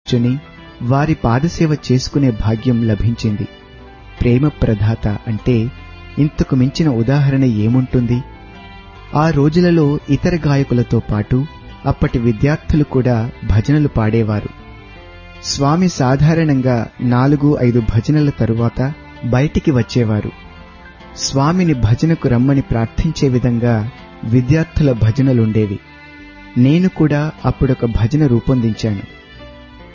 కూర్చొని వారి పాదసేవ చేసుకునే భాగ్యం లభించింది. ప్రేమ ప్రదాత అంటే ఇంతకు మించిన ఉదాహరణ ఏముంటుంది? ఆ రోజులలో ఇతర గాయకులతో పాటు అప్పటి విద్యార్థులు కూడా భజనలు పాడేవారు. స్వామి సాధారణంగా 4-5 భజనల తరువాత బయటికి వచ్చేవారు. స్వామిని భజనకు రమ్మని ప్రార్థించే విధంగా విద్యార్థుల భజనలుండేవి. నేను కూడా అప్పుడొక భజన రూపొందించాను.